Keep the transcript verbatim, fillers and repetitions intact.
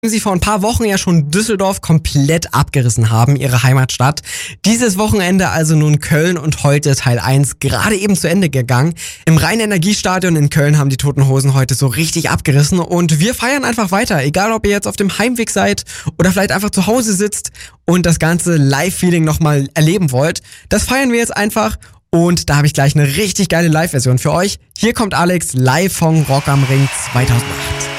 sie vor ein paar Wochen ja schon Düsseldorf komplett abgerissen haben, ihre Heimatstadt. Dieses Wochenende also nun Köln und heute Teil eins gerade eben zu Ende gegangen. Im Rhein-Energiestadion in Köln haben die Toten Hosen heute so richtig abgerissen und wir feiern einfach weiter, egal ob ihr jetzt auf dem Heimweg seid oder vielleicht einfach zu Hause sitzt und das ganze Live-Feeling nochmal erleben wollt. Das feiern wir jetzt einfach und da habe ich gleich eine richtig geile Live-Version für euch. Hier kommt Alex live von Rock am Ring zweitausendacht.